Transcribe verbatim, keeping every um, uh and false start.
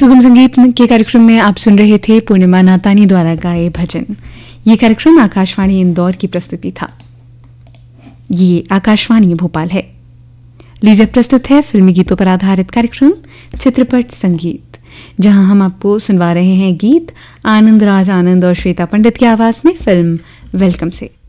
सुगम संगीत के कार्यक्रम में आप सुन रहे थे पूर्णिमा नातानी द्वारा गाए भजन। ये कार्यक्रम आकाशवाणी इंदौर की प्रस्तुति था। ये आकाशवाणी भोपाल है। लीजिए प्रस्तुत है फिल्मी गीतों पर आधारित कार्यक्रम चित्रपट संगीत, जहां हम आपको सुनवा रहे हैं गीत आनंद राज आनंद और श्वेता पंडित की आवाज में फिल्म वेलकम से।